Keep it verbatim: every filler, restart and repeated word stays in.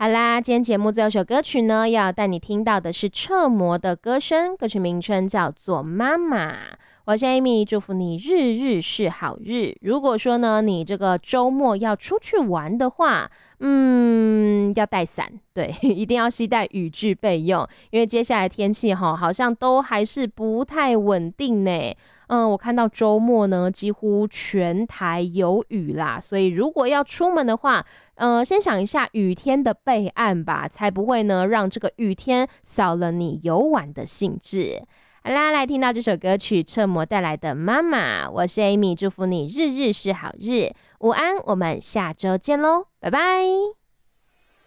好啦，今天节目最后一首歌曲呢，要带你听到的是彻魔的歌声，歌曲名称叫做《妈妈》。我是 Amy， 祝福你日日是好日。如果说呢，你这个周末要出去玩的话，嗯，要带伞，对，一定要携带雨具备用，因为接下来天气哈，好像都还是不太稳定呢。嗯，我看到周末呢，几乎全台有雨啦，所以如果要出门的话，呃，先想一下雨天的备案吧，才不会呢让这个雨天扫了你游玩的兴致。好啦，来听到这首歌曲，彻魔带来的《妈妈》，我是 Amy， 祝福你日日是好日。午安，我们下周见喽，拜拜。